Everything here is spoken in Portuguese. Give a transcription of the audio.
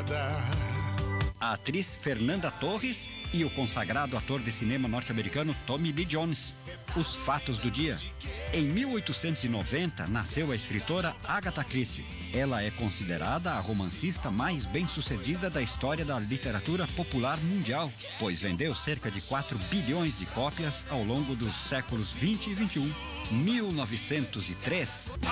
estrada. A atriz Fernanda Torres e o consagrado ator de cinema norte-americano Tommy Lee Jones. Os fatos do dia. Em 1890, nasceu a escritora Agatha Christie. Ela é considerada a romancista mais bem-sucedida da história da literatura popular mundial, pois vendeu cerca de 4 bilhões de cópias ao longo dos séculos 20 e 21. 1903.